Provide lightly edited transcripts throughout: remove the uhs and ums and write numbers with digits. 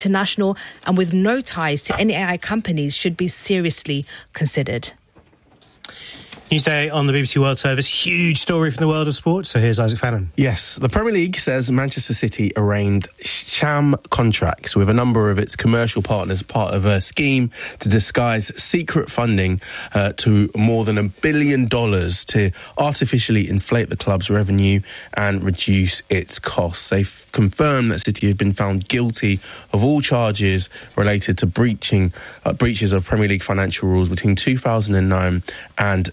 international and with no ties to any AI companies should be seriously considered. Newsday on the BBC World Service. Huge story from the world of sport. So here's Isaac Fannin. Yes, the Premier League says Manchester City arranged sham contracts with a number of its commercial partners, part of a scheme to disguise secret funding to more than $1 billion to artificially inflate the club's revenue and reduce its costs. They've confirmed that City have been found guilty of all charges related to breaches of Premier League financial rules between 2009 and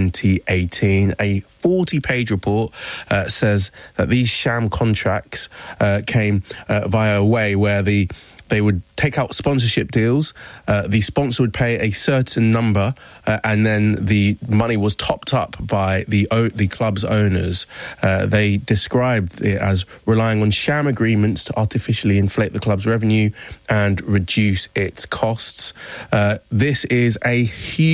2018. A 40-page report says that these sham contracts came via a way where they would take out sponsorship deals. The sponsor would pay a certain number, and then the money was topped up by the club's owners. They described it as relying on sham agreements to artificially inflate the club's revenue and reduce its costs. This is a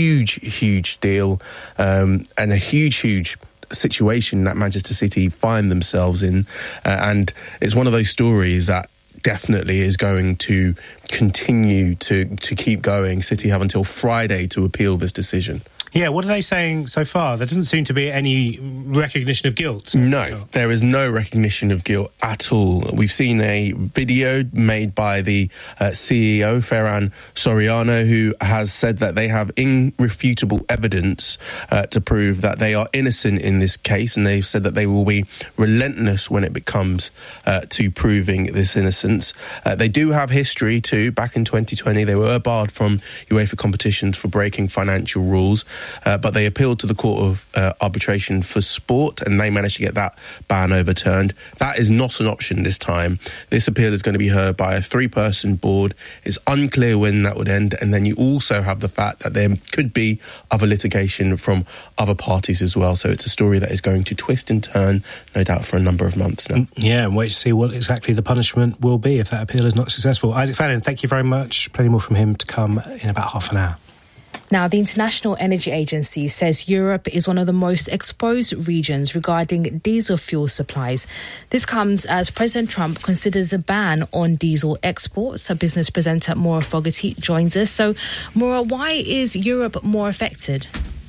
huge deal, and a huge situation that Manchester City find themselves in, and it's one of those stories that definitely is going to continue to keep going. City have until Friday to appeal this decision. Yeah, what are they saying so far? There doesn't seem to be any recognition of guilt. No, there is no recognition of guilt at all. We've seen a video made by the CEO, Ferran Soriano, who has said that they have irrefutable evidence to prove that they are innocent in this case, and they've said that they will be relentless when it comes to proving this innocence. They do have history too. Back in 2020, they were barred from UEFA competitions for breaking financial rules. But they appealed to the Court of Arbitration for Sport, and they managed to get that ban overturned. That is not an option this time. This appeal is going to be heard by a 3-person board. It's unclear when that would end. And then you also have the fact that there could be other litigation from other parties as well. So it's a story that is going to twist and turn, no doubt, for a number of months now. Yeah, and wait to see what exactly the punishment will be if that appeal is not successful. Isaac Fannin, thank you very much. Plenty more from him to come in about half an hour. Now, the International Energy Agency says Europe is one of the most exposed regions regarding diesel fuel supplies. This comes as President Trump considers a ban on diesel exports. Our business presenter Maura Fogarty joins us. So, Maura, why is Europe more affected?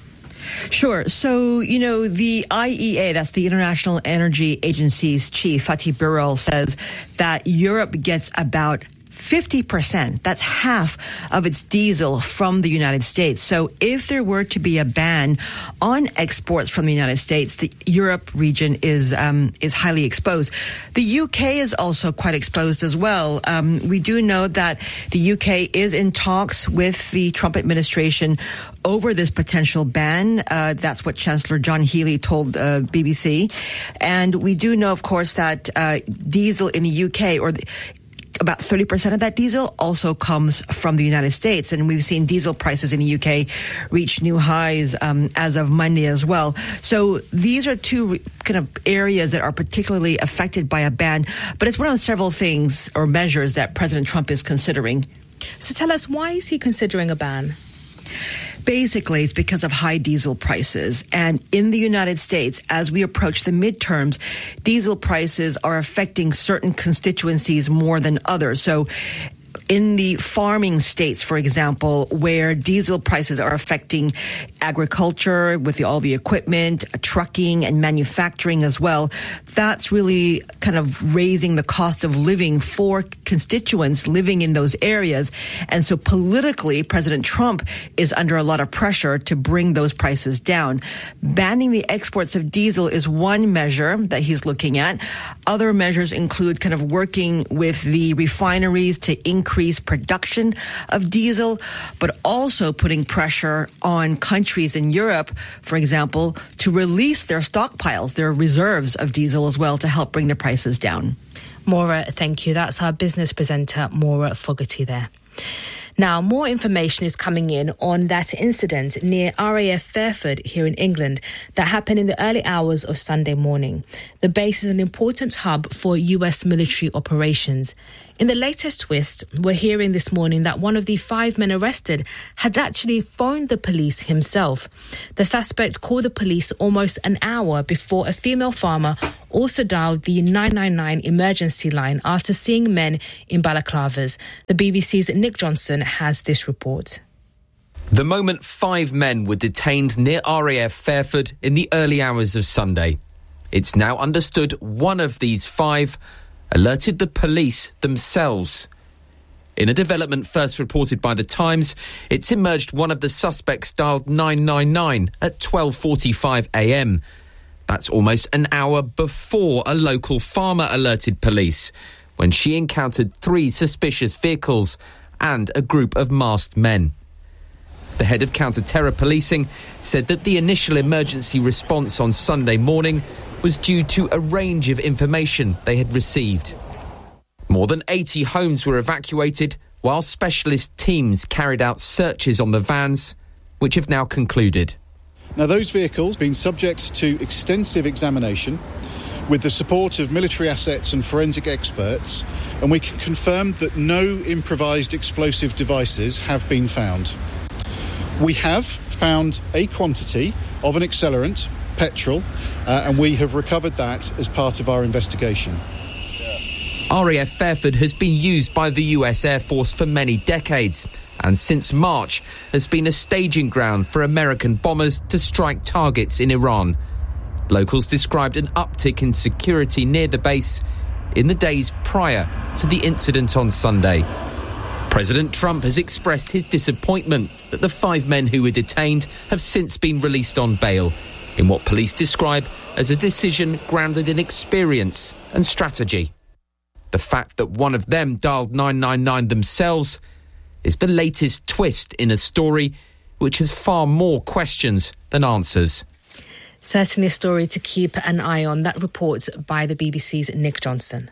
Sure. So, the IEA, that's the International Energy Agency's chief, Fatih Birol, says that Europe gets about 50%, that's half of its diesel from the United States. So if there were to be a ban on exports from the United States, the Europe region is highly exposed. The UK is also quite exposed as well. We do know that the UK is in talks with the Trump administration over this potential ban. That's what Chancellor John Healey told BBC. And we do know, of course, that diesel in the UK, about 30% of that diesel also comes from the United States. And we've seen diesel prices in the UK reach new highs as of Monday as well. So these are two kind of areas that are particularly affected by a ban. But it's one of several things or measures that President Trump is considering. So tell us, why is he considering a ban? Basically, it's because of high diesel prices. And in the United States, as we approach the midterms, diesel prices are affecting certain constituencies more than others. So in the farming states, for example, where diesel prices are affecting agriculture with all the equipment, trucking and manufacturing as well, that's really kind of raising the cost of living for constituents living in those areas. And so politically, President Trump is under a lot of pressure to bring those prices down. Banning the exports of diesel is one measure that he's looking at. Other measures include kind of working with the refineries to increase production of diesel, but also putting pressure on countries in Europe, for example, to release their stockpiles, their reserves of diesel as well, to help bring the prices down. Maura, thank you. That's our business presenter, Maura Fogarty there. Now, more information is coming in on that incident near RAF Fairford here in England that happened in the early hours of Sunday morning. The base is an important hub for US military operations. In the latest twist, we're hearing this morning that one of the 5 men arrested had actually phoned the police himself. The suspect called the police almost an hour before a female farmer also dialed the 999 emergency line after seeing men in balaclavas. The BBC's Nick Johnson has this report. The moment 5 men were detained near RAF Fairford in the early hours of Sunday. It's now understood one of these 5 alerted the police themselves. In a development first reported by The Times, it's emerged one of the suspects dialed 999 at 12:45 a.m. That's almost an hour before a local farmer alerted police when she encountered 3 suspicious vehicles and a group of masked men. The head of counter-terror policing said that the initial emergency response on Sunday morning was due to a range of information they had received. More than 80 homes were evacuated while specialist teams carried out searches on the vans, which have now concluded. Now, those vehicles have been subject to extensive examination with the support of military assets and forensic experts, and we can confirm that no improvised explosive devices have been found. We have found a quantity of an accelerant, petrol, and we have recovered that as part of our investigation. RAF Fairford has been used by the US Air Force for many decades and since March has been a staging ground for American bombers to strike targets in Iran. Locals described an uptick in security near the base in the days prior to the incident on Sunday. President Trump has expressed his disappointment that the 5 men who were detained have since been released on bail in what police describe as a decision grounded in experience and strategy. The fact that one of them dialed 999 themselves is the latest twist in a story which has far more questions than answers. Certainly a story to keep an eye on. That report by the BBC's Nick Johnson.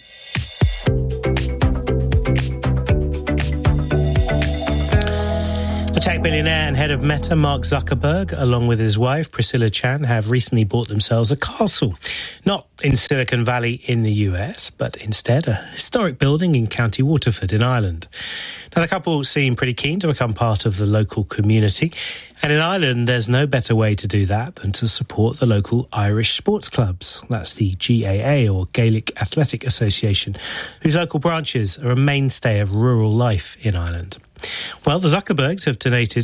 The tech billionaire and head of Meta, Mark Zuckerberg, along with his wife, Priscilla Chan, have recently bought themselves a castle. Not in Silicon Valley in the US, but instead a historic building in County Waterford in Ireland. Now, the couple seem pretty keen to become part of the local community. And in Ireland, there's no better way to do that than to support the local Irish sports clubs. That's the GAA, or Gaelic Athletic Association, whose local branches are a mainstay of rural life in Ireland. Well, the Zuckerbergs have donated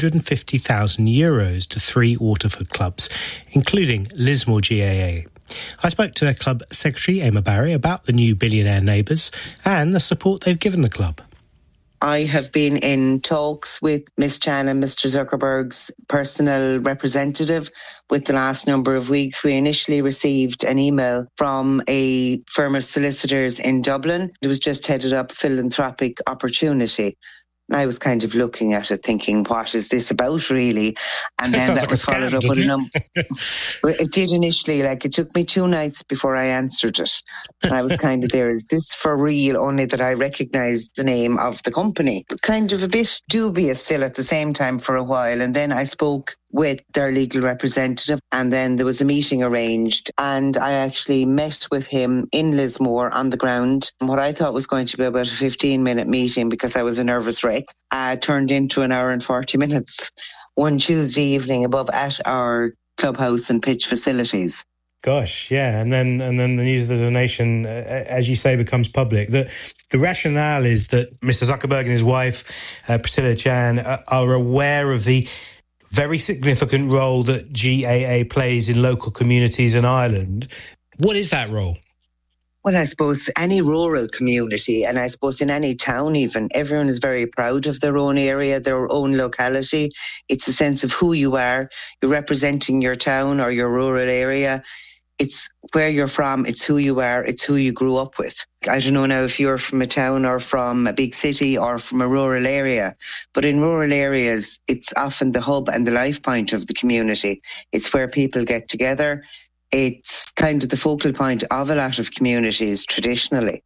€150,000 to 3 Waterford clubs, including Lismore GAA. I spoke to their club secretary, Emma Barry, about the new billionaire neighbours and the support they've given the club. I have been in talks with Ms. Chan and Mr. Zuckerberg's personal representative with the last number of weeks. We initially received an email from a firm of solicitors in Dublin. It was just headed up Philanthropic Opportunity. And I was kind of looking at it thinking, what is this about really? And then that was followed up with a number. It did initially, it took me 2 nights before I answered it. And I was kind of there, is this for real? Only that I recognised the name of the company. Kind of a bit dubious still at the same time for a while. And then I spoke with their legal representative, and then there was a meeting arranged, and I actually met with him in Lismore on the ground. What I thought was going to be about a 15-minute meeting, because I was a nervous wreck, turned into an hour and 40 minutes one Tuesday evening above at our clubhouse and pitch facilities. Gosh, yeah, and then the news of the donation, as you say, becomes public. The rationale is that Mr. Zuckerberg and his wife, Priscilla Chan, are aware of the very significant role that GAA plays in local communities in Ireland. What is that role? Well, I suppose any rural community, and I suppose in any town even, everyone is very proud of their own area, their own locality. It's a sense of who you are. You're representing your town or your rural area. It's where you're from, it's who you are, it's who you grew up with. I don't know now if you're from a town or from a big city or from a rural area, but in rural areas, it's often the hub and the life point of the community. It's where people get together. It's kind of the focal point of a lot of communities traditionally.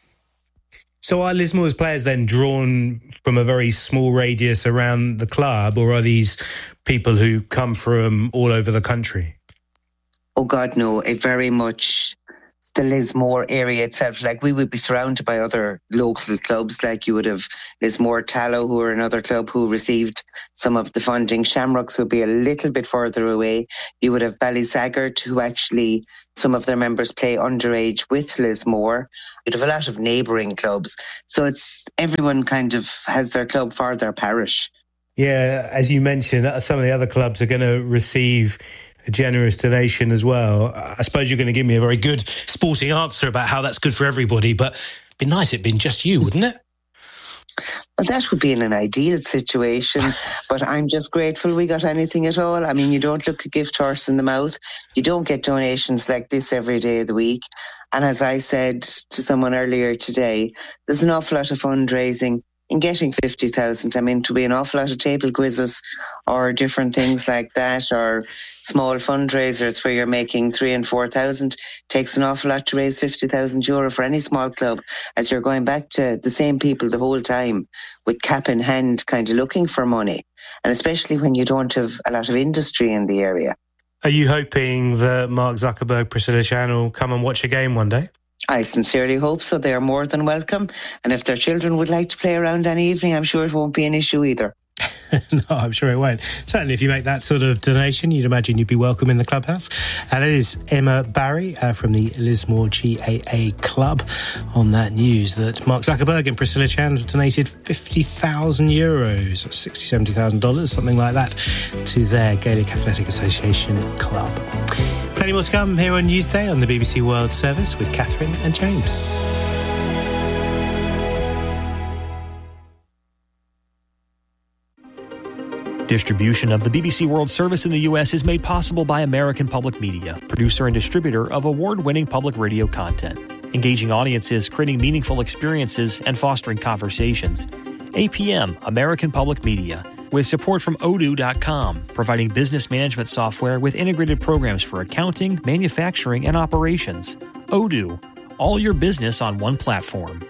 So are Lismore's players then drawn from a very small radius around the club, or are these people who come from all over the country? Oh God, no, it very much the Lismore area itself. Like, we would be surrounded by other local clubs. Like, you would have Lismore Tallow, who are another club who received some of the funding. Shamrocks would be a little bit further away. You would have Ballysaggart, who actually, some of their members play underage with Lismore. You'd have a lot of neighbouring clubs. So it's everyone kind of has their club for their parish. Yeah, as you mentioned, some of the other clubs are going to receive a generous donation as well. I suppose you're going to give me a very good sporting answer about how that's good for everybody, but it'd be nice it'd been just you, wouldn't it? Well, that would be in an ideal situation, but I'm just grateful we got anything at all. I mean, you don't look a gift horse in the mouth. You don't get donations like this every day of the week. And as I said to someone earlier today, there's an awful lot of fundraising in getting 50,000. I mean, to be an awful lot of table quizzes or different things like that, or small fundraisers where you're making 3,000 and 4,000, takes an awful lot to raise €50,000 for any small club, as you're going back to the same people the whole time with cap in hand, kind of looking for money. And especially when you don't have a lot of industry in the area. Are you hoping that Mark Zuckerberg, Priscilla Chan will come and watch a game one day? I sincerely hope so. They are more than welcome. And if their children would like to play around any evening, I'm sure it won't be an issue either. No, I'm sure it won't. Certainly, if you make that sort of donation, you'd imagine you'd be welcome in the clubhouse. And it is Emma Barry from the Lismore GAA Club on that news that Mark Zuckerberg and Priscilla Chan have donated €50,000, $70,000, something like that, to their Gaelic Athletic Association club. Plenty more to come here on Newsday on the BBC World Service with Catherine and James. Distribution of the BBC World Service in the U.S. is made possible by American Public Media, producer and distributor of award-winning public radio content, engaging audiences, creating meaningful experiences, and fostering conversations. APM, American Public Media, with support from Odoo.com, providing business management software with integrated programs for accounting, manufacturing, and operations. Odoo, all your business on one platform.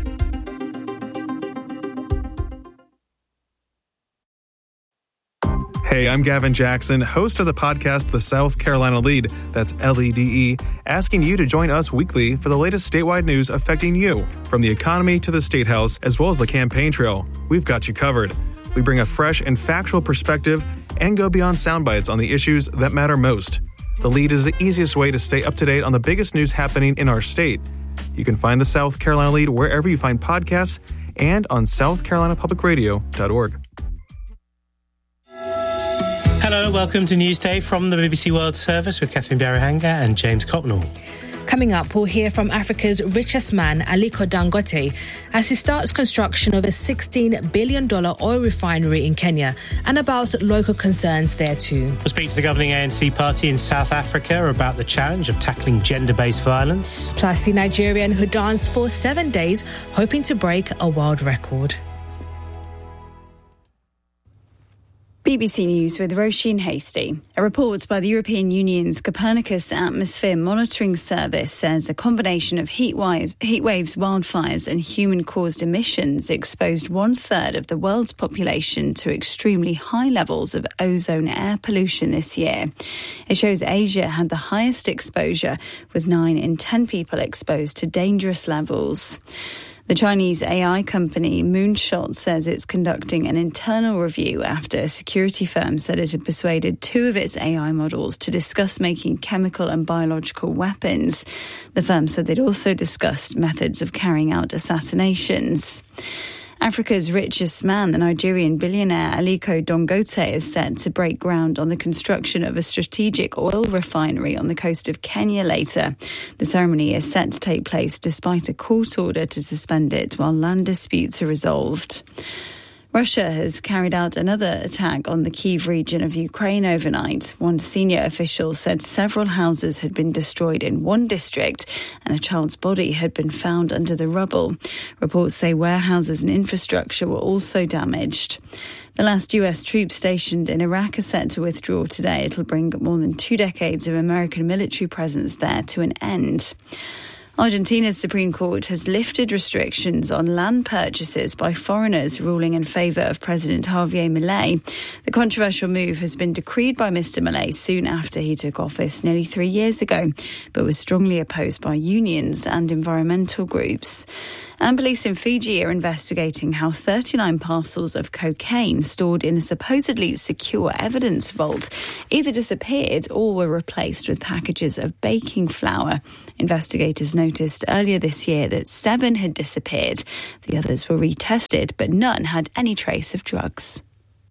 Hey, I'm Gavin Jackson, host of the podcast The South Carolina Lead, that's LEDE, asking you to join us weekly for the latest statewide news affecting you, from the economy to the State House, as well as the campaign trail. We've got you covered. We bring a fresh and factual perspective and go beyond sound bites on the issues that matter most. The Lead is the easiest way to stay up to date on the biggest news happening in our state. You can find the South Carolina Lead wherever you find podcasts and on southcarolinapublicradio.org. Hello, welcome to Newsday from the BBC World Service with Catherine Berehanga and James Copnall. Coming up, we'll hear from Africa's richest man, Aliko Dangote, as he starts construction of a $16 billion oil refinery in Kenya, and about local concerns there too. We'll speak to the governing ANC party in South Africa about the challenge of tackling gender-based violence. Plus the Nigerian who danced for 7 days, hoping to break a world record. BBC News with Roisin Hasty. A report by the European Union's Copernicus Atmosphere Monitoring Service says a combination of heat waves, wildfires and human-caused emissions exposed 1/3 of the world's population to extremely high levels of ozone air pollution this year. It shows Asia had the highest exposure, with 9 in 10 people exposed to dangerous levels. The Chinese AI company Moonshot says it's conducting an internal review after a security firm said it had persuaded 2 of its AI models to discuss making chemical and biological weapons. The firm said they'd also discussed methods of carrying out assassinations. Africa's richest man, the Nigerian billionaire Aliko Dangote, is set to break ground on the construction of a strategic oil refinery on the coast of Kenya later. The ceremony is set to take place despite a court order to suspend it while land disputes are resolved. Russia has carried out another attack on the Kyiv region of Ukraine overnight. One senior official said several houses had been destroyed in one district and a child's body had been found under the rubble. Reports say warehouses and infrastructure were also damaged. The last US troops stationed in Iraq are set to withdraw today. It'll bring more than 2 decades of American military presence there to an end. Argentina's Supreme Court has lifted restrictions on land purchases by foreigners, ruling in favour of President Javier Milei. The controversial move has been decreed by Mr. Milei soon after he took office nearly 3 years ago, but was strongly opposed by unions and environmental groups. And police in Fiji are investigating how 39 parcels of cocaine stored in a supposedly secure evidence vault either disappeared or were replaced with packages of baking flour. Investigators noticed earlier this year that 7 had disappeared. The others were retested, but none had any trace of drugs.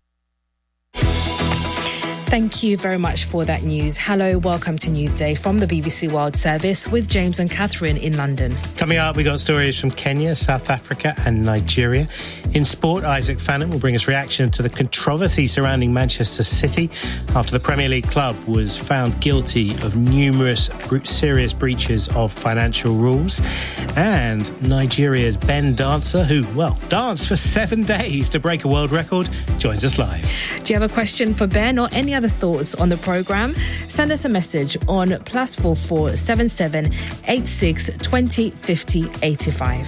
Thank you very much for that news. Hello, welcome to Newsday from the BBC World Service with James and Catherine in London. Coming up, we got stories from Kenya, South Africa and Nigeria. In sport, Isaac Fannin will bring us reaction to the controversy surrounding Manchester City after the Premier League club was found guilty of numerous serious breaches of financial rules. And Nigeria's Ben Dancer, who, danced for 7 days to break a world record, joins us live. Do you have a question for Ben or any other thoughts on the programme? Send us a message on +44 77 86 20 50 85.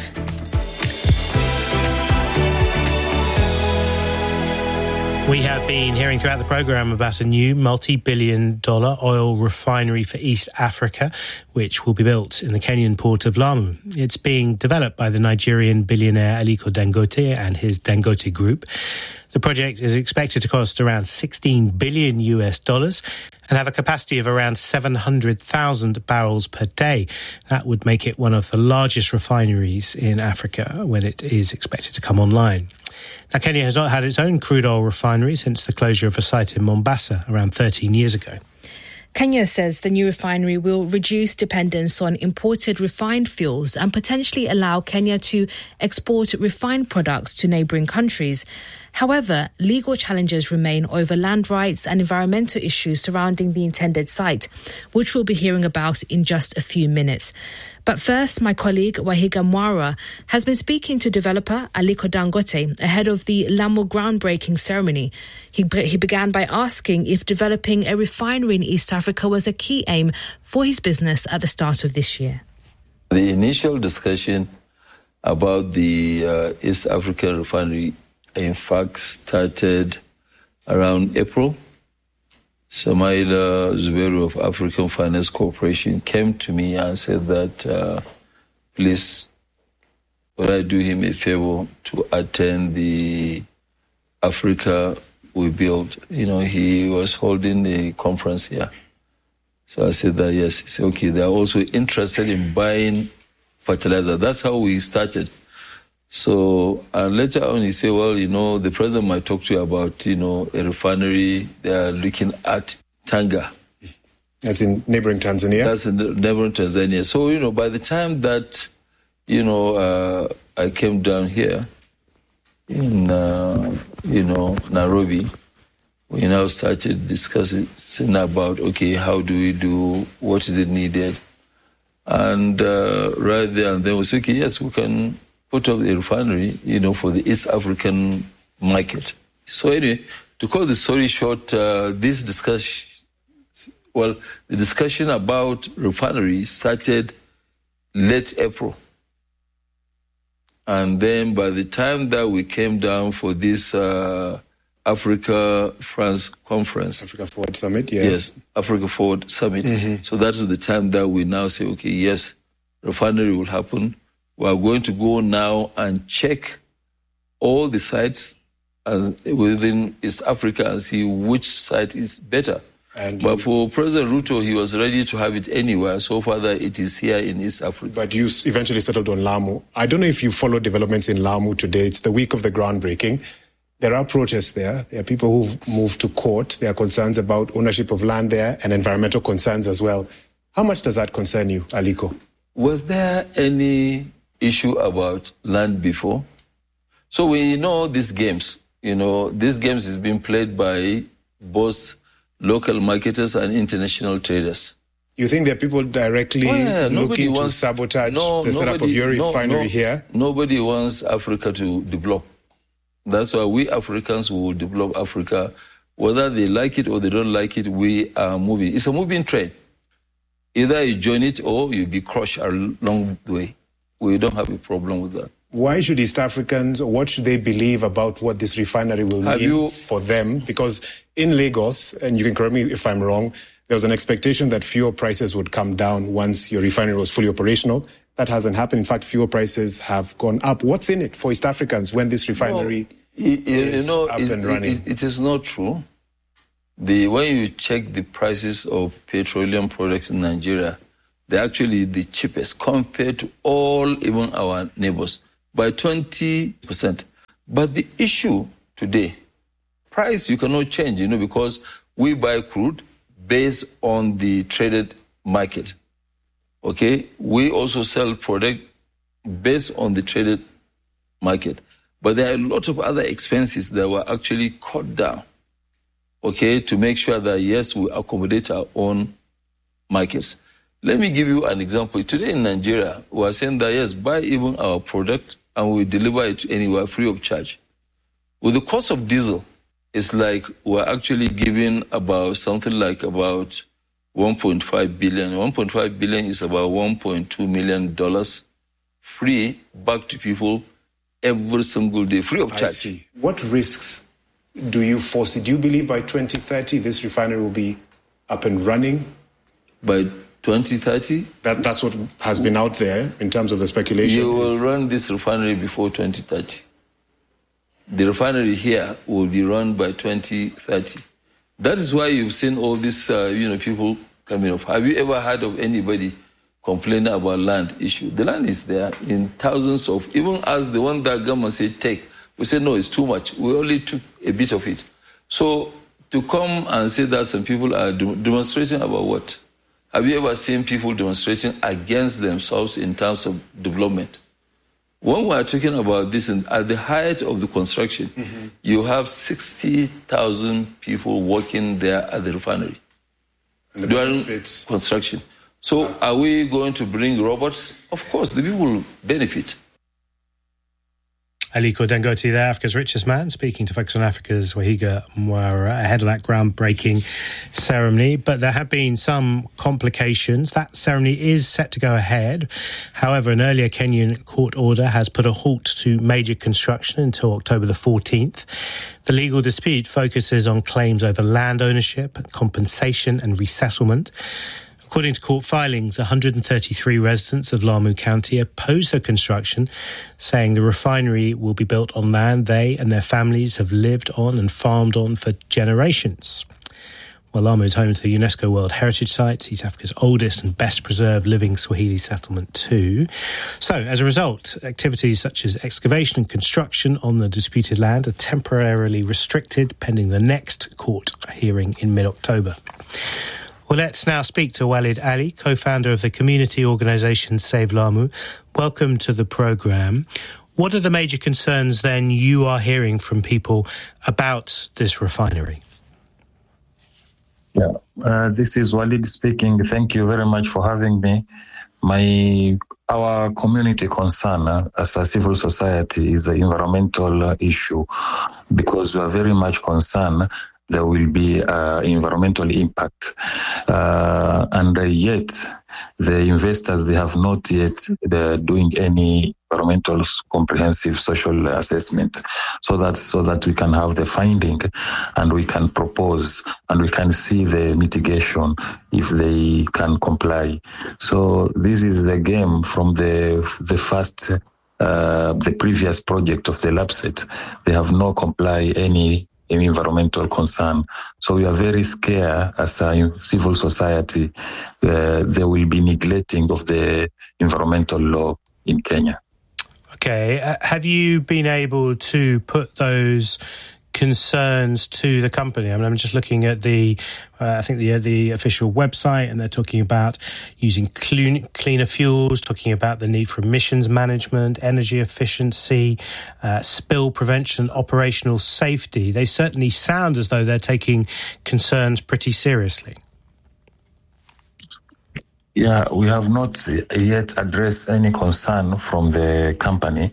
We have been hearing throughout the programme about a new multi-billion-dollar oil refinery for East Africa, which will be built in the Kenyan port of Lamu. It's being developed by the Nigerian billionaire Aliko Dangote and his Dangote Group. The project is expected to cost around $16 billion and have a capacity of around 700,000 barrels per day. That would make it one of the largest refineries in Africa when it is expected to come online. Now, Kenya has not had its own crude oil refinery since the closure of a site in Mombasa around 13 years ago. Kenya says the new refinery will reduce dependence on imported refined fuels and potentially allow Kenya to export refined products to neighbouring countries. However, legal challenges remain over land rights and environmental issues surrounding the intended site, which we'll be hearing about in just a few minutes. But first, my colleague Wahiga Mwara has been speaking to developer Aliko Dangote ahead of the Lamu groundbreaking ceremony. He began by asking if developing a refinery in East Africa was a key aim for his business at the start of this year. The initial discussion about the East African refinery, in fact, started around April. Samaila Zubairu of African Finance Corporation came to me and said that, please, would I do him a favor to attend the Africa We Build? He was holding a conference here. So I said that, yes. He said, okay, they're also interested in buying fertilizer. That's how we started. So, and later on he said, well, the president might talk to you about, a refinery. They are looking at Tanga. That's in neighboring Tanzania? That's in neighboring Tanzania. So, by the time that, I came down here in, Nairobi, we now started discussing about, okay, how do we do, what is it needed? And right there and then we said, okay, yes, we can put up a refinery, for the East African market. So anyway, to cut the story short, the discussion about refinery started late April. And then by the time that we came down for this Africa-France conference. Africa Forward Summit, yes. Africa Forward Summit. Mm-hmm. So that's the time that we now say, okay, yes, refinery will happen. We are going to go now and check all the sites within East Africa and see which site is better. But for President Ruto, he was ready to have it anywhere. So far that it is here in East Africa. But you eventually settled on Lamu. I don't know if you follow developments in Lamu today. It's the week of the groundbreaking. There are protests there. There are people who've moved to court. There are concerns about ownership of land there and environmental concerns as well. How much does that concern you, Aliko? Was there any issue about land before? So we know these games. These games is being played by both local marketers and international traders. You think there are people directly looking to sabotage the setup of your refinery here? Nobody wants Africa to develop. That's why we Africans will develop Africa. Whether they like it or they don't like it, we are moving. It's a moving train. Either you join it or you'll be crushed along the way. We don't have a problem with that. Why should East Africans, or what should they believe about what this refinery will mean for them? Because in Lagos, and you can correct me if I'm wrong, there was an expectation that fuel prices would come down once your refinery was fully operational. That hasn't happened. In fact, fuel prices have gone up. What's in it for East Africans when this refinery is up and running? It is not true. When you check the prices of petroleum products in Nigeria, they're actually the cheapest compared to even our neighbors, by 20%. But the issue today, price you cannot change, because we buy crude based on the traded market. Okay? We also sell product based on the traded market. But there are a lot of other expenses that were actually cut down, okay, to make sure that, yes, we accommodate our own markets. Let me give you an example. Today in Nigeria, we are saying that, yes, buy even our product and we deliver it anywhere free of charge. With the cost of diesel, it's like we're actually giving about 1.5 billion. 1.5 billion is about $1.2 million free back to people every single day, free of charge. I see. What risks do you foresee? Do you believe by 2030 this refinery will be up and running? By 2030? That's what has been out there in terms of the speculation. You will run this refinery before 2030. The refinery here will be run by 2030. That is why you've seen all these, people coming up. Have you ever heard of anybody complaining about land issue? The land is there in thousands of, even as the one that government said take, we said, no, it's too much. We only took a bit of it. So to come and say that some people are demonstrating about what? Have you ever seen people demonstrating against themselves in terms of development? When we are talking about this, at the height of the construction, you have 60,000 people working there at the refinery during construction. So are we going to bring robots? Of course, the people will benefit. Aliko Dangote there, Africa's richest man, speaking to Focus on Africa's Wahiga Mwara ahead of that groundbreaking ceremony. But there have been some complications. That ceremony is set to go ahead. However, an earlier Kenyan court order has put a halt to major construction until October the 14th. The legal dispute focuses on claims over land ownership, compensation and resettlement. According to court filings, 133 residents of Lamu County oppose the construction, saying the refinery will be built on land they and their families have lived on and farmed on for generations. Well, Lamu is home to the UNESCO World Heritage Site, East Africa's oldest and best preserved living Swahili settlement too. So, as a result, activities such as excavation and construction on the disputed land are temporarily restricted pending the next court hearing in mid-October. Well, let's now speak to Walid Ali, co-founder of the community organisation Save Lamu. Welcome to the programme. What are the major concerns then you are hearing from people about this refinery? Yeah, this is Walid speaking. Thank you very much for having me. Our community concern as a civil society is the environmental issue, because we are very much concerned there will be environmental impact. And yet, the investors, they have not yet doing any environmental comprehensive social assessment so that we can have the finding and we can propose and we can see the mitigation if they can comply. So this is the game from the previous project of the LAPSET. They have not comply any environmental concern. So we are very scared as a civil society. There will be neglecting of the environmental law in Kenya. Okay. Have you been able to put those concerns to the company? I mean, I'm just looking at the official website, and they're talking about using cleaner fuels, talking about the need for emissions management, energy efficiency, spill prevention, operational safety. They certainly sound as though they're taking concerns pretty seriously. Yeah, we have not yet addressed any concern from the company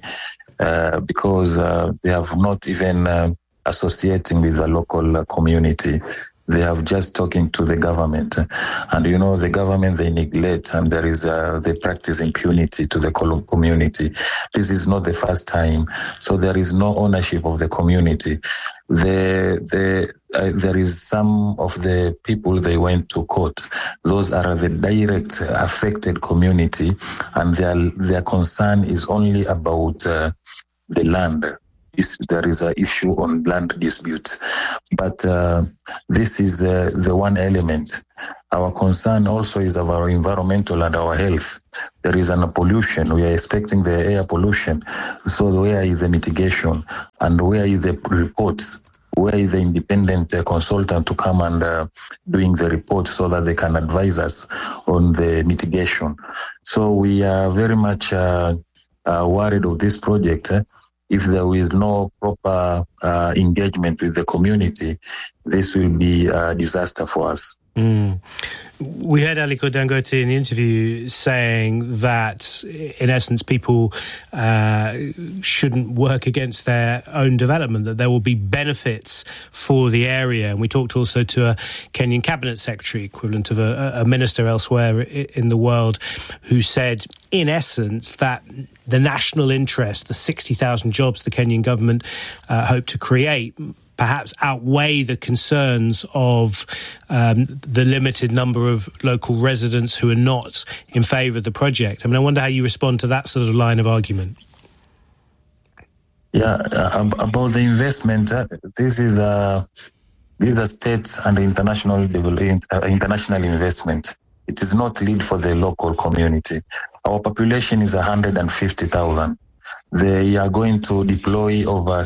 because they have not even associating with the local community. they have just talking to the government. And, the government, they neglect, and there is they practice impunity to the community. This is not the first time. So there is no ownership of the community. There is some of the people, they went to court. Those are the direct affected community, and their concern is only about the land. There is an issue on land dispute. But this is the one element. Our concern also is of our environmental and our health. There is an pollution. We are expecting the air pollution. So where is the mitigation? And where is the reports? Where is the independent consultant to come and doing the report so that they can advise us on the mitigation? So we are very much worried of this project. If there is no proper engagement with the community, this will be a disaster for us. We heard Aliko Dangote in the interview saying that, in essence, people shouldn't work against their own development, that there will be benefits for the area. And we talked also to a Kenyan cabinet secretary, equivalent of a minister elsewhere in the world, who said, in essence, that the national interest, the 60,000 jobs the Kenyan government hope to create, perhaps outweigh the concerns of the limited number of local residents who are not in favour of the project. I mean, I wonder how you respond to that sort of line of argument. Yeah, about the investment, this is a state and international investment. It is not lead for the local community. Our population is 150,000. They are going to deploy over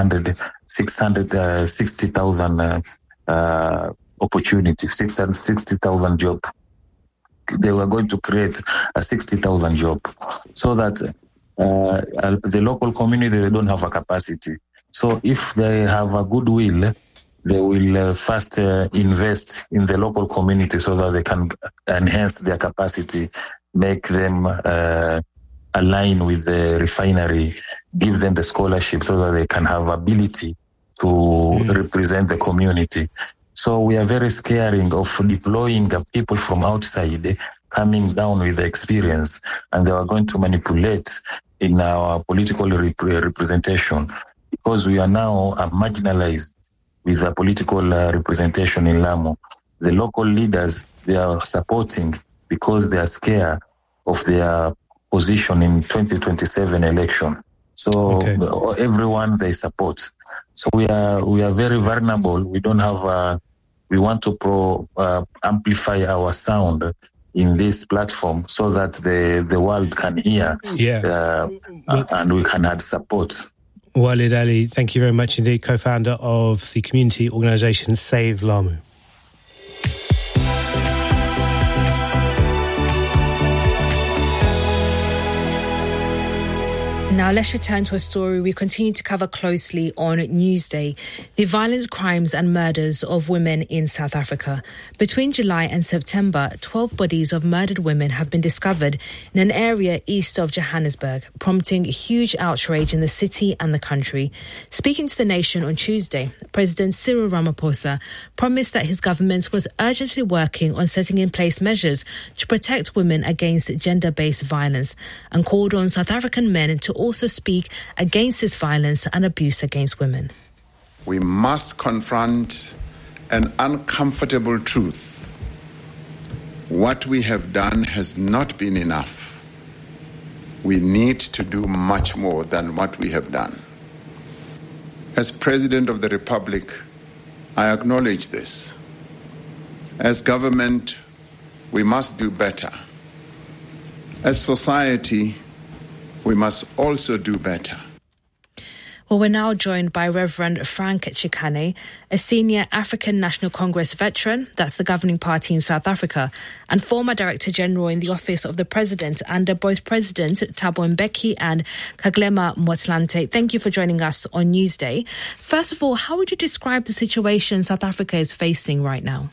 660,000 opportunities, 660,000 jobs. They were going to create a 60,000 job, so that the local community, they don't have a capacity. So if they have a goodwill, they will first invest in the local community so that they can enhance their capacity, make them align with the refinery, give them the scholarship so that they can have ability to represent the community. So we are very scaring of deploying people from outside coming down with the experience, and they are going to manipulate in our political representation, because we are now marginalized with a political representation in Lamu. The local leaders, they are supporting because they are scared of their position in 2027 election. So everyone they support. So we are very vulnerable. We don't have we want to amplify our sound in this platform so that the world can hear and we can add support. Walid Ali, thank you very much indeed, co-founder of the community organisation Save Lamu. Now let's return to a story we continue to cover closely on Newsday: the violent crimes and murders of women in South Africa. Between July and September, 12 bodies of murdered women have been discovered in an area east of Johannesburg, prompting huge outrage in the city and the country. Speaking to the nation on Tuesday, President Cyril Ramaphosa promised that his government was urgently working on setting in place measures to protect women against gender-based violence, and called on South African men to also speak against this violence and abuse against women. We must confront an uncomfortable truth. What we have done has not been enough. We need to do much more than what we have done. As President of the Republic, I acknowledge this. As government, we must do better. As society, we must also do better. Well, we're now joined by Reverend Frank Chikane, a senior African National Congress veteran, that's the governing party in South Africa, and former Director General in the Office of the President under both President Thabo Mbeki and Kgalema Motlanthe. Thank you for joining us on Newsday. First of all, how would you describe the situation South Africa is facing right now?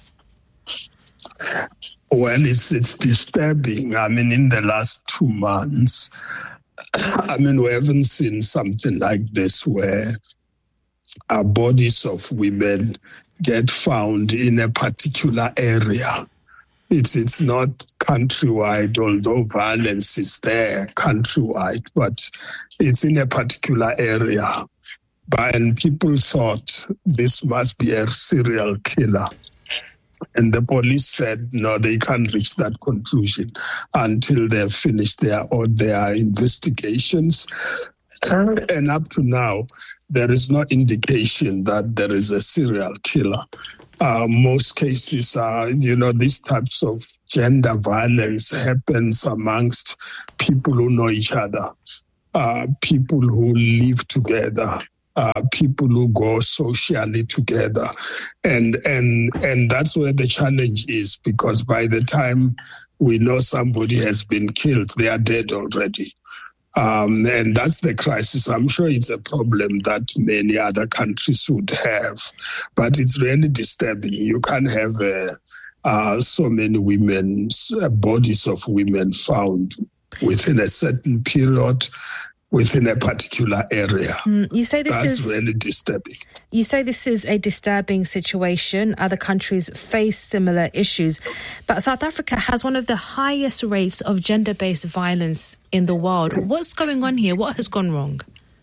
Well, it's disturbing. I mean, in the last 2 months, we haven't seen something like this where bodies of women get found in a particular area. It's not countrywide, although violence is there countrywide, but it's in a particular area. And people thought this must be a serial killer. And the police said, no, they can't reach that conclusion until they've finished their investigations. And up to now, there is no indication that there is a serial killer. Most cases are, these types of gender violence happens amongst people who know each other, people who live together, people who go socially together. And that's where the challenge is, because by the time we know somebody has been killed, they are dead already. And that's the crisis. I'm sure it's a problem that many other countries would have, but it's really disturbing. You can't have so many bodies of women found within a certain period, within a particular area. You say that's really disturbing. You say this is a disturbing situation. Other countries face similar issues. But South Africa has one of the highest rates of gender-based violence in the world. What's going on here? What has gone wrong?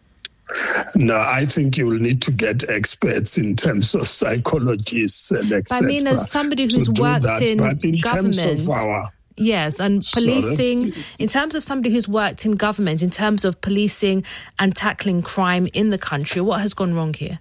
No, I think you will need to get experts in terms of psychologists and etc. I mean, as somebody who's worked in government... terms of Yes, and policing, in terms of somebody who's worked in government, in terms of policing and tackling crime in the country, what has gone wrong here?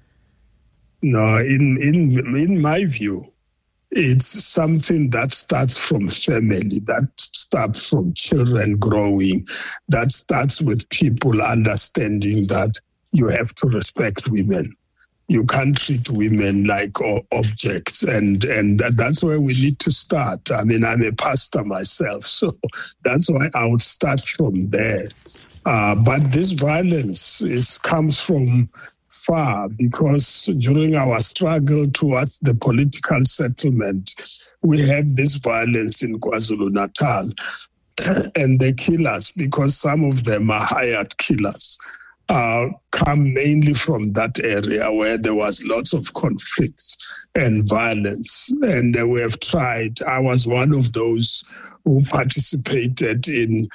No, in my view, it's something that starts from family, that starts from children growing, that starts with people understanding that you have to respect women. You can't treat women like objects, and that's where we need to start. I mean, I'm a pastor myself, so that's why I would start from there. But this violence comes from far, because during our struggle towards the political settlement, we had this violence in KwaZulu-Natal, and the killers, because some of them are hired killers, come mainly from that area where there was lots of conflicts and violence. And we have tried. I was one of those who participated in,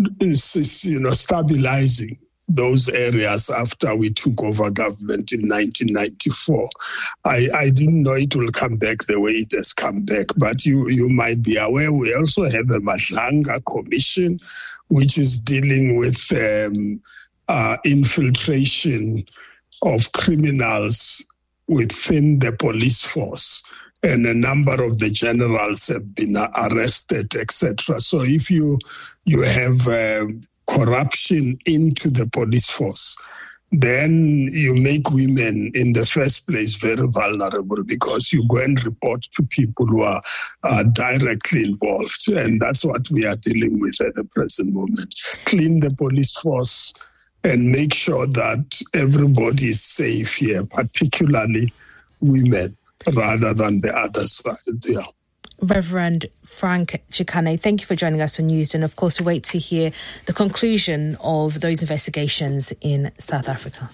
stabilizing those areas after we took over government in 1994. I didn't know it will come back the way it has come back, but you might be aware we also have a Madlanga Commission, which is dealing with infiltration of criminals within the police force, and a number of the generals have been arrested, etc. So if you have corruption into the police force, then you make women in the first place very vulnerable, because you go and report to people who are directly involved. And that's what we are dealing with at the present moment. Clean the police force and make sure that everybody is safe here, particularly women, rather than the other side. Yeah. Reverend Frank Chikane, thank you for joining us on News. And of course, we wait to hear the conclusion of those investigations in South Africa.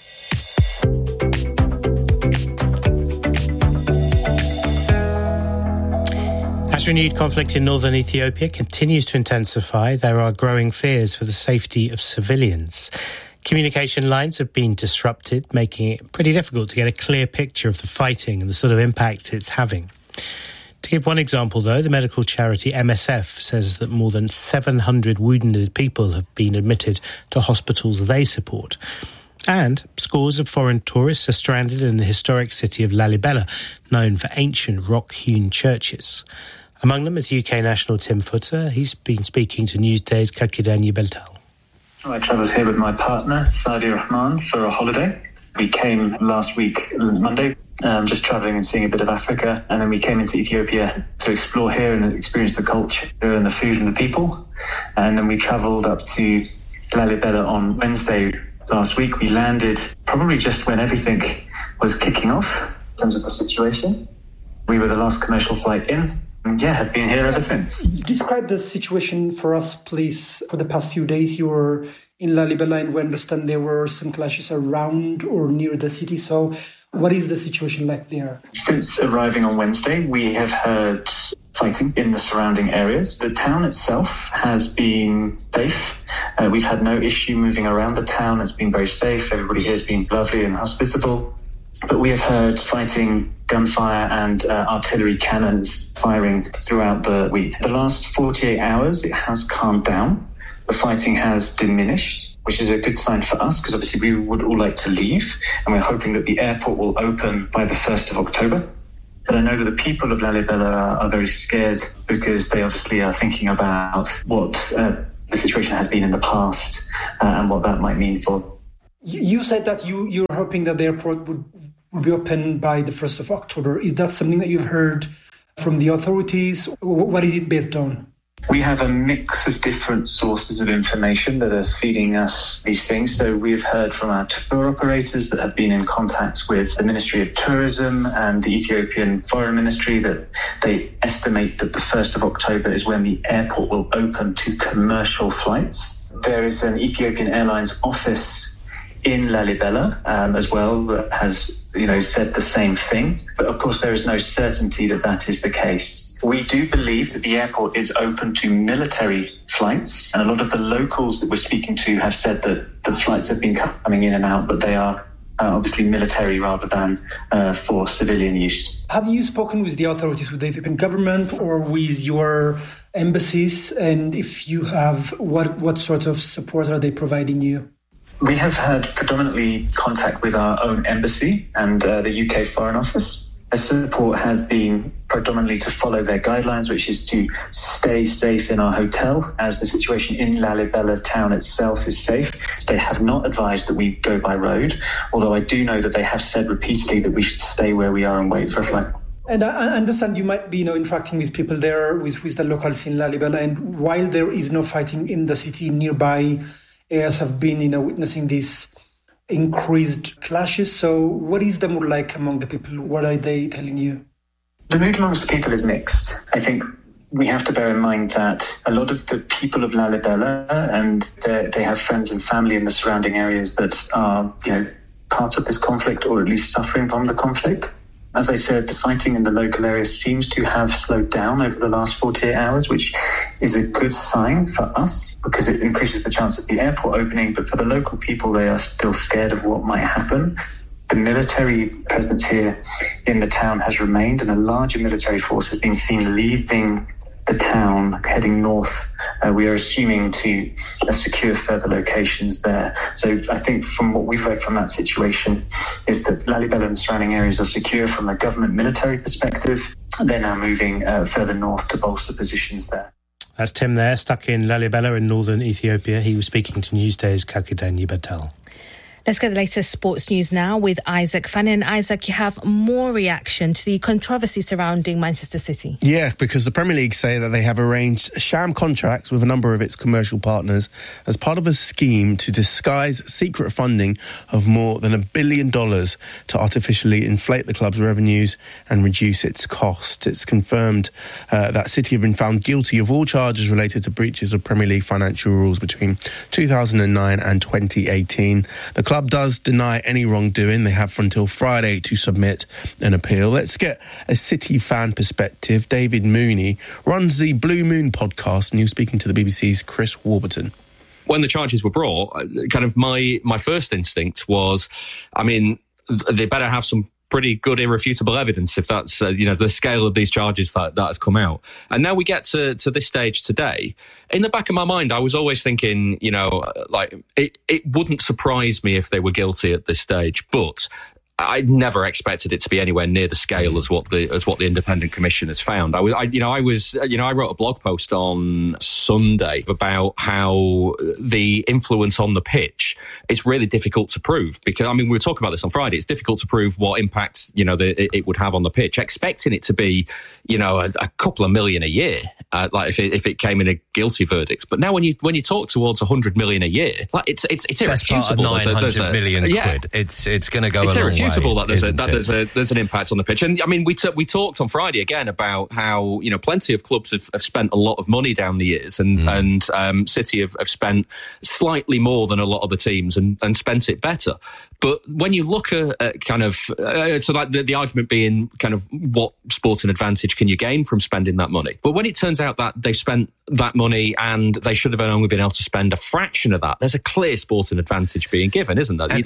As renewed conflict in northern Ethiopia continues to intensify, there are growing fears for the safety of civilians. Communication lines have been disrupted, making it pretty difficult to get a clear picture of the fighting and the sort of impact it's having. To give one example, though, the medical charity MSF says that more than 700 wounded people have been admitted to hospitals they support. And scores of foreign tourists are stranded in the historic city of Lalibela, known for ancient rock-hewn churches. Among them is UK national Tim Footer. He's been speaking to Newsday's Kadkidani Beltal. I travelled here with my partner, Sadia Rahman, for a holiday. We came last week, Monday, just travelling and seeing a bit of Africa. And then we came into Ethiopia to explore here and experience the culture and the food and the people. And then we travelled up to Lalibela on Wednesday last week. We landed probably just when everything was kicking off in terms of the situation. We were the last commercial flight in. And have been here ever since. Describe the situation for us, please. For the past few days, you were in Lalibela, and we understand there were some clashes around or near the city. So what is the situation like there? Since arriving on Wednesday, we have heard fighting in the surrounding areas. The town itself has been safe. We've had no issue moving around the town. It's been very safe. Everybody here has been lovely and hospitable. But we have heard fighting, gunfire and artillery cannons firing throughout the week. The last 48 hours, it has calmed down. The fighting has diminished, which is a good sign for us because obviously we would all like to leave, and we're hoping that the airport will open by the 1st of October. But I know that the people of Lalibela are very scared because they obviously are thinking about what the situation has been in the past and what that might mean for. You said that you're hoping that the airport would be open by the 1st of October. Is that something that you've heard from the authorities? What is it based on? We have a mix of different sources of information that are feeding us these things. So we've heard from our tour operators that have been in contact with the Ministry of Tourism and the Ethiopian Foreign Ministry that they estimate that the 1st of October is when the airport will open to commercial flights. There is an Ethiopian Airlines office in Lalibela as well that has said the same thing. But of course, there is no certainty that that is the case. We do believe that the airport is open to military flights. And a lot of the locals that we're speaking to have said that the flights have been coming in and out, but they are obviously military rather than for civilian use. Have you spoken with the authorities, with the Ethiopian government or with your embassies? And if you have, what sort of support are they providing you? We have had predominantly contact with our own embassy and the UK Foreign Office. The support has been predominantly to follow their guidelines, which is to stay safe in our hotel, as the situation in Lalibela town itself is safe. They have not advised that we go by road, although I do know that they have said repeatedly that we should stay where we are and wait for a flight. And I understand you might be interacting with people there, with the locals in Lalibela, and while there is no fighting in the city, nearby areas have been witnessing these increased clashes. So what is the mood like among the people? What are they telling you? The mood amongst the people is mixed. I think we have to bear in mind that a lot of the people of Lalibela, and they have friends and family in the surrounding areas that are, part of this conflict or at least suffering from the conflict. As I said, the fighting in the local areas seems to have slowed down over the last 48 hours, which is a good sign for us because it increases the chance of the airport opening. But for the local people, they are still scared of what might happen. The military presence here in the town has remained, and a larger military force has been seen leaving the town, heading north. We are assuming to secure further locations there. So I think from what we've read from that situation is that Lalibela and surrounding areas are secure from a government military perspective. They're now moving further north to bolster positions there. That's Tim there, stuck in Lalibela in northern Ethiopia. He was speaking to Newsday's Kalkiden Yibatel. Let's get the latest sports news now with Isaac Fannin. Isaac, you have more reaction to the controversy surrounding Manchester City. Yeah, because the Premier League say that they have arranged sham contracts with a number of its commercial partners as part of a scheme to disguise secret funding of more than $1 billion to artificially inflate the club's revenues and reduce its costs. It's confirmed that City have been found guilty of all charges related to breaches of Premier League financial rules between 2009 and 2018. The club does deny any wrongdoing. They have until Friday to submit an appeal. Let's get a City fan perspective. David Mooney runs the Blue Moon podcast, and he was speaking to the BBC's Chris Warburton. When the charges were brought, kind of my first instinct was, they better have some pretty good irrefutable evidence if that's the scale of these charges that has come out. And now we get to this stage today. In the back of my mind, I was always thinking, it wouldn't surprise me if they were guilty at this stage, but I never expected it to be anywhere near the scale as what the independent commission has found. I wrote a blog post on Sunday about how the influence on the pitch is really difficult to prove because we were talking about this on Friday. It's difficult to prove what impact it would have on the pitch. Expecting it to be a couple of million a year, if it came in guilty verdicts. But now when you talk towards 100 million a year, like it's irrefutable. That's part of 900 million quid. It's going to go. It's a long irrefutable way, that there's an impact on the pitch. And I mean, we talked on Friday again about how plenty of clubs have spent a lot of money down the years, and City have spent slightly more than a lot of the teams and spent it better. But when you look at kind of so like the argument being kind of what sporting advantage can you gain from spending that money? But when it turns out that they've spent that money and they should have only been able to spend a fraction of that, there's a clear sporting advantage being given, isn't there?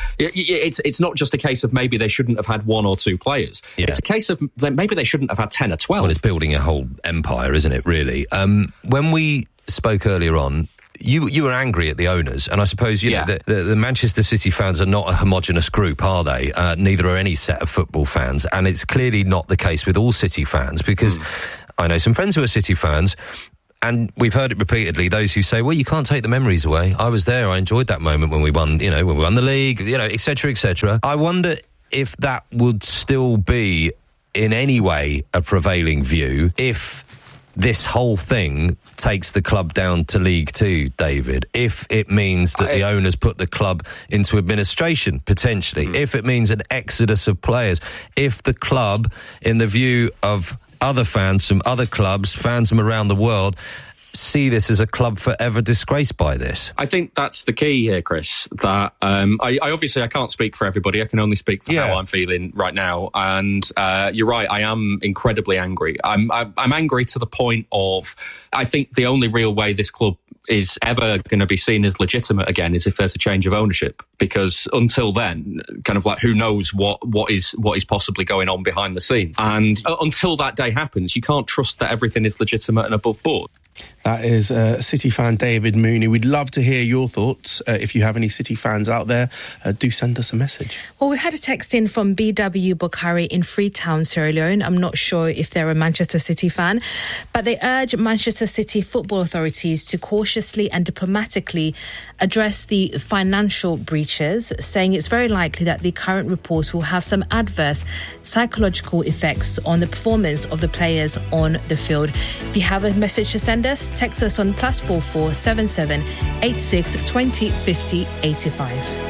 It's not just a case of maybe they shouldn't have had one or two players. Yeah. It's a case of maybe they shouldn't have had 10 or 12. Well, it's building a whole empire, isn't it, really? When we spoke earlier on, you were angry at the owners, and I suppose know the Manchester City fans are not a homogenous group, are they? Neither are any set of football fans, and it's clearly not the case with all City fans, because I know some friends who are City fans, and we've heard it repeatedly, those who say, well, you can't take the memories away. I was there, I enjoyed that moment when we won, when we won the league, etc., etc. I wonder if that would still be in any way a prevailing view if this whole thing takes the club down to League Two, David, if it means that the owners put the club into administration, potentially, if it means an exodus of players, if the club, in the view of other fans from other clubs, fans from around the world, see this as a club forever disgraced by this. I think that's the key here, Chris, that I obviously can't speak for everybody. I can only speak for how I'm feeling right now. And you're right, I am incredibly angry. I'm angry to the point of, I think the only real way this club is ever going to be seen as legitimate again is if there's a change of ownership, because until then, kind of like, who knows what is possibly going on behind the scenes. And until that day happens, you can't trust that everything is legitimate and above board. That is City fan David Mooney. We'd love to hear your thoughts. If you have any City fans out there, do send us a message. Well, we had a text in from BW Bukhari in Freetown, Sierra Leone. I'm not sure if they're a Manchester City fan, but they urge Manchester City football authorities to cautiously and diplomatically address the financial breaches, saying it's very likely that the current reports will have some adverse psychological effects on the performance of the players on the field. If you have a message to send us, text us on +44 77 86 20 50 85.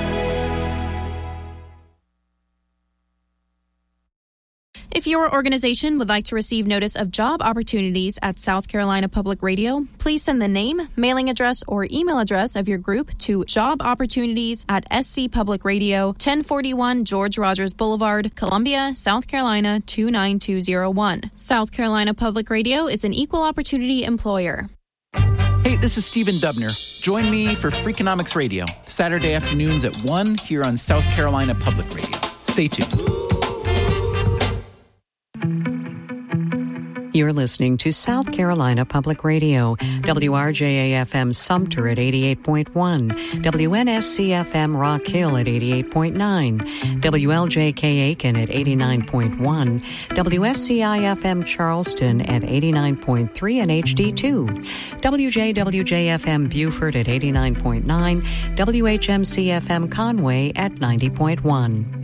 If your organization would like to receive notice of job opportunities at South Carolina Public Radio, please send the name, mailing address, or email address of your group to jobopportunities@SC Public Radio, 1041 George Rogers Boulevard, Columbia, South Carolina 29201. South Carolina Public Radio is an equal opportunity employer. Hey, this is Stephen Dubner. Join me for Freakonomics Radio, Saturday afternoons at 1 here on South Carolina Public Radio. Stay tuned. You're listening to South Carolina Public Radio, WRJA-FM Sumter at 88.1, WNSC-FM Rock Hill at 88.9, WLJK Aiken at 89.1, WSCI-FM Charleston at 89.3 and HD2, WJWJ-FM Beaufort at 89.9, WHMC-FM Conway at 90.1.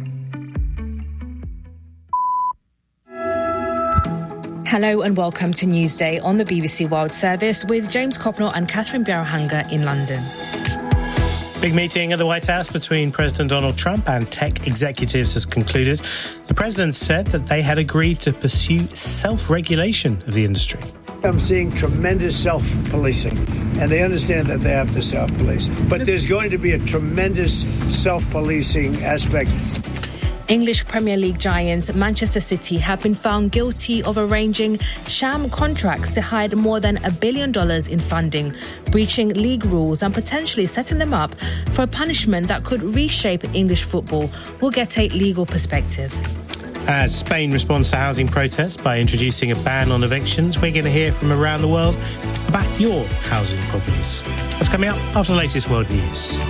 Hello and welcome to Newsday on the BBC World Service with James Copnor and Catherine Biarahanga in London. Big meeting at the White House between President Donald Trump and tech executives has concluded. The president said that they had agreed to pursue self-regulation of the industry. I'm seeing tremendous self-policing, and they understand that they have to self-police. But there's going to be a tremendous self-policing aspect. English Premier League giants Manchester City have been found guilty of arranging sham contracts to hide more than $1 billion in funding, breaching league rules and potentially setting them up for a punishment that could reshape English football. We'll get a legal perspective. As Spain responds to housing protests by introducing a ban on evictions, we're going to hear from around the world about your housing problems. That's coming up after the latest world news.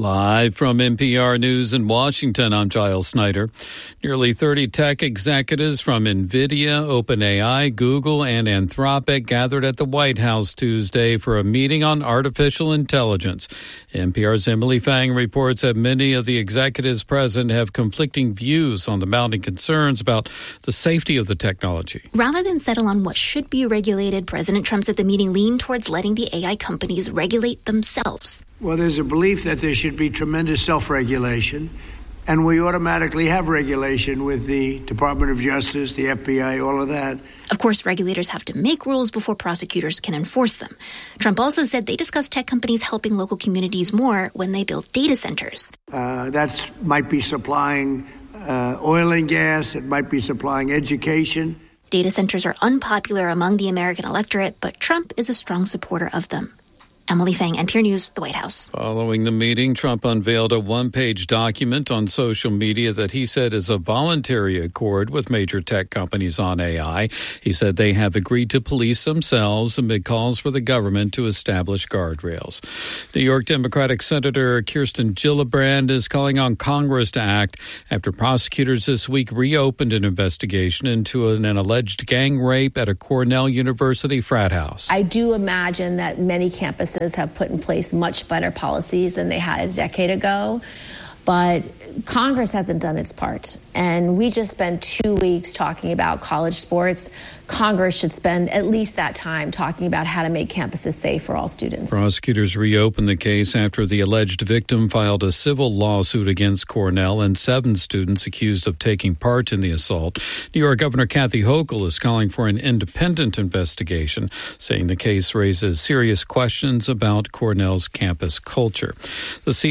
Live from NPR News in Washington, I'm Giles Snyder. Nearly 30 tech executives from NVIDIA, OpenAI, Google, and Anthropic gathered at the White House Tuesday for a meeting on artificial intelligence. NPR's Emily Fang reports that many of the executives present have conflicting views on the mounting concerns about the safety of the technology. Rather than settle on what should be regulated, President Trump said the meeting leaned towards letting the AI companies regulate themselves. Well, there's a belief that there should be tremendous self-regulation, and we automatically have regulation with the Department of Justice, the FBI, all of that. Of course, regulators have to make rules before prosecutors can enforce them. Trump also said they discussed tech companies helping local communities more when they build data centers. That might be supplying oil and gas. It might be supplying education. Data centers are unpopular among the American electorate, but Trump is a strong supporter of them. Emily Fang, NPR News, the White House. Following the meeting, Trump unveiled a one-page document on social media that he said is a voluntary accord with major tech companies on AI. He said they have agreed to police themselves amid calls for the government to establish guardrails. New York Democratic Senator Kirsten Gillibrand is calling on Congress to act after prosecutors this week reopened an investigation into an alleged gang rape at a Cornell University frat house. I do imagine that many campuses have put in place much better policies than they had a decade ago. But Congress hasn't done its part. And we just spent 2 weeks talking about college sports. Congress should spend at least that time talking about how to make campuses safe for all students. Prosecutors reopened the case after the alleged victim filed a civil lawsuit against Cornell and 7 students accused of taking part in the assault. New York Governor Kathy Hochul is calling for an independent investigation, saying the case raises serious questions about Cornell's campus culture. The